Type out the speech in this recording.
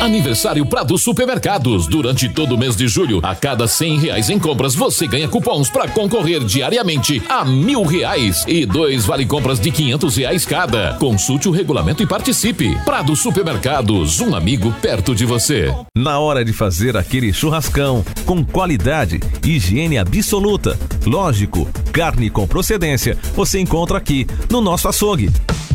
Aniversário Prado Supermercados. Durante todo o mês de julho, a cada R$100 em compras, você ganha cupons para concorrer diariamente a R$1.000 e 2 vale compras de R$500 cada. Consulte o regulamento e participe. Prado Supermercados, um amigo perto de você. Na hora de fazer aquele churrascão, com qualidade, higiene absoluta, lógico, carne com procedência, você encontra aqui no nosso açougue.